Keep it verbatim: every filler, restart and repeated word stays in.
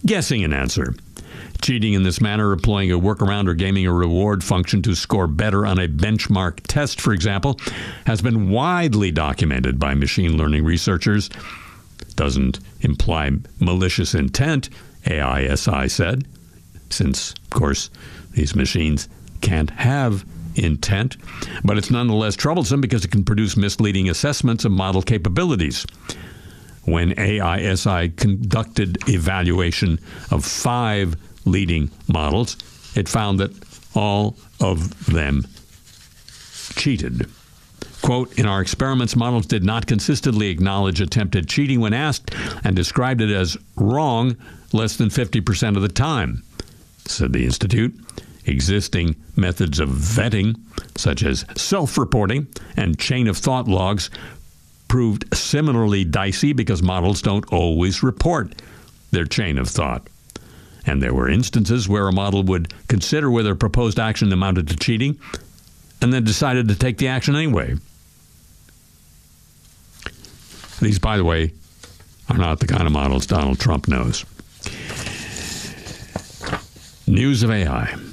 guessing an answer. Cheating in this manner, employing a workaround or gaming a reward function to score better on a benchmark test, for example, has been widely documented by machine learning researchers. Doesn't imply malicious intent, A I S I said, since, of course, these machines can't have intent, but it's nonetheless troublesome because it can produce misleading assessments of model capabilities. When A I S I conducted evaluation of five leading models, it found that all of them cheated. Quote, in our experiments, models did not consistently acknowledge attempted cheating when asked and described it as wrong less than fifty percent of the time, said the Institute. Existing methods of vetting, such as self-reporting and chain-of-thought logs, proved similarly dicey because models don't always report their chain of thought. And there were instances where a model would consider whether proposed action amounted to cheating and then decided to take the action anyway. These, by the way, are not the kind of models Donald Trump knows. News of A I.